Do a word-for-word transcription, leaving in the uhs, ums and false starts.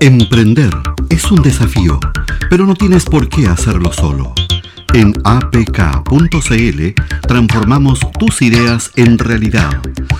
Emprender es un desafío, pero no tienes por qué hacerlo solo. En a p k punto c l transformamos tus ideas en realidad,